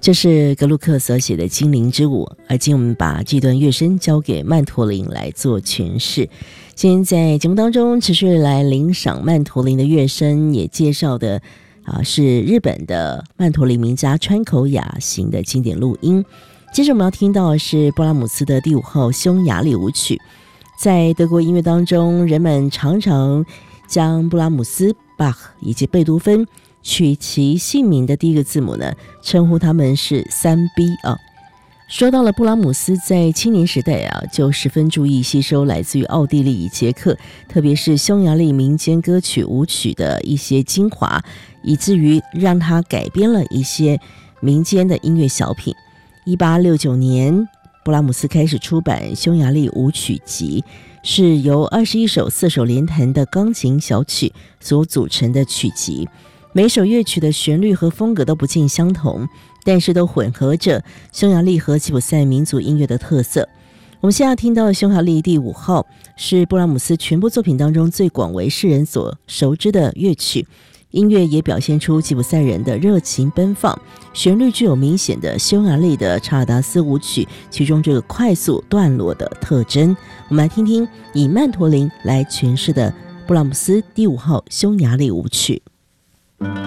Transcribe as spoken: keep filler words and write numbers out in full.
这是格鲁克所写的《精灵之舞》，而今我们把这段乐声交给曼陀林来做诠释。今天在节目当中持续来领赏曼陀林的乐声，也介绍的啊是日本的曼陀林名家川口雅行的经典录音。接着我们要听到的是布拉姆斯的第五号匈牙利舞曲。在德国音乐当中，人们常常将布拉姆斯、巴赫以及贝多芬取其姓名的第一个字母呢，称呼他们是三 B 啊。说到了布拉姆斯，在青年时代啊，就十分注意吸收来自于奥地利、捷克，特别是匈牙利民间歌曲舞曲的一些精华，以至于让他改编了一些民间的音乐小品。一八六九年，布拉姆斯开始出版匈牙利舞曲集，是由二十一首四手联弹的钢琴小曲所组成的曲集。每首乐曲的旋律和风格都不尽相同，但是都混合着匈牙利和吉普赛民族音乐的特色。我们现在听到的匈牙利第五号是布拉姆斯全部作品当中最广为世人所熟知的乐曲，音乐也表现出吉普赛人的热情奔放，旋律具有明显的匈牙利的查尔达斯舞曲其中这个快速段落的特征。我们来听听以曼陀林来诠释的布拉姆斯第五号匈牙利舞曲。